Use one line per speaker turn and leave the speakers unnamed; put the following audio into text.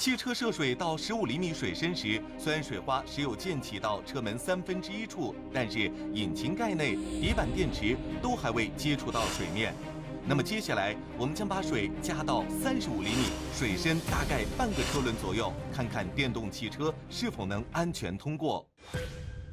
汽车涉水到15厘米水深时，虽然水花时有溅起到车门1/3处，但是引擎盖内、底板、电池都还未接触到水面。那么接下来，我们将把水加到35厘米，水深大概半个车轮左右，看看电动汽车是否能安全通过。